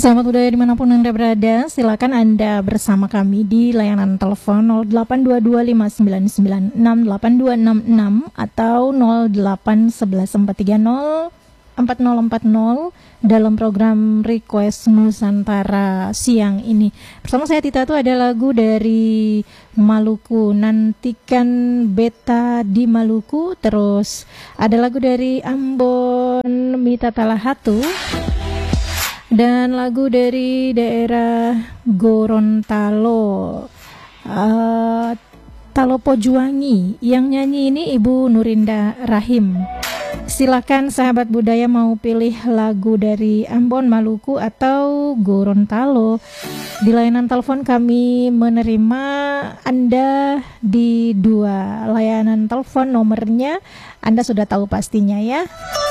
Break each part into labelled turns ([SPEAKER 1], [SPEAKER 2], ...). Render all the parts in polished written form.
[SPEAKER 1] Selamat budaya dimanapun Anda berada, silakan Anda bersama kami di layanan telepon 082259968266 atau 08114304040 dalam program Request Nusantara siang ini. Bersama saya Tita, itu ada lagu dari Maluku, Nantikan Beta di Maluku. Terus ada lagu dari Ambon, Mita Talahatu, dan lagu dari daerah Gorontalo, Talopo Juwangi. Yang nyanyi ini Ibu Nurinda Rahim. Silakan sahabat budaya mau pilih lagu dari Ambon, Maluku atau Gorontalo. Di layanan telepon kami menerima Anda di 2 layanan telepon. Nomornya Anda sudah tahu pastinya ya.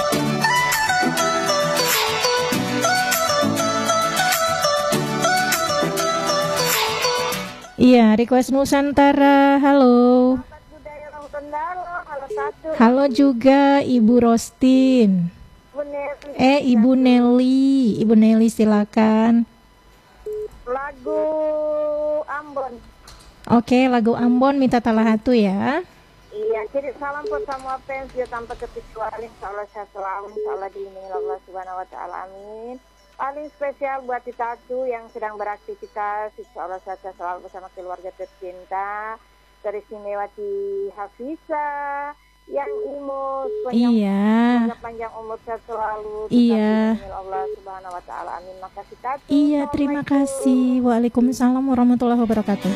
[SPEAKER 1] Iya, Request Nusantara. Halo. Halo juga Ibu Rostin. Ibu Nelly. Ibu Nelly silakan.
[SPEAKER 2] Lagu Ambon.
[SPEAKER 1] Oke, lagu Ambon Mita Talahatu ya.
[SPEAKER 2] Iya, jadi salam buat semua fans dia tanpa kecuali. Insyaallah saya selalu, insyaallah dilindungi Allah Subhanahu wa taala. Amin. Paling spesial buat Titatu yang sedang beraktivitas, insyaallah saya selalu bersama keluarga tercinta. Teristimewaati Hafiza yang imut, panjang umur saya selalu.
[SPEAKER 1] Iya.
[SPEAKER 2] Allah Subhanahu wa taala. Amin. Maka Titatu.
[SPEAKER 1] Iya, terima kasih. Waalaikumsalam warahmatullahi wabarakatuh.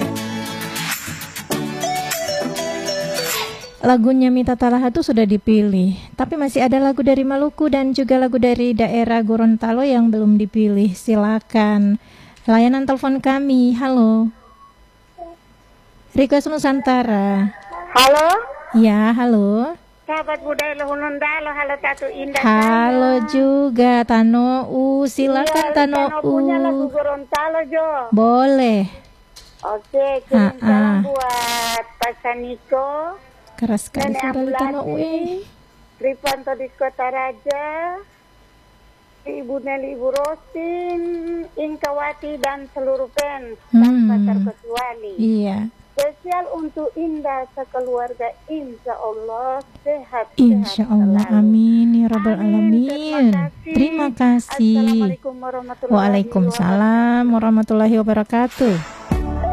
[SPEAKER 1] Lagunya Mita Talahatu sudah dipilih, tapi masih ada lagu dari Maluku dan juga lagu dari daerah Gorontalo yang belum dipilih. Silakan layanan telepon kami. Halo, Request Nusantara.
[SPEAKER 2] Halo.
[SPEAKER 1] Ya, halo.
[SPEAKER 2] Sahabat budaya Gorontalo, halo Tatu Indah.
[SPEAKER 1] Halo juga Tano silakan
[SPEAKER 2] iya,
[SPEAKER 1] Tano
[SPEAKER 2] punya lagu Gorontalo Jo.
[SPEAKER 1] Boleh.
[SPEAKER 2] Oke, kirim salam buat Pasaniko.
[SPEAKER 1] Keras sekali suara Tano
[SPEAKER 2] Rifanto di Kota Raja, Ibu Nelly, Ibu Rosin, Inkawati dan seluruh fans tanpa terkecuali.
[SPEAKER 1] Iya.
[SPEAKER 2] Spesial untuk Indah sekeluarga, insya Allah sehat.
[SPEAKER 1] Insya Allah, amin ya rabbal alamin. Terima kasih.
[SPEAKER 2] Assalamualaikum warahmatullahi wabarakatuh.
[SPEAKER 1] Waalaikumsalam warahmatullahi wabarakatuh.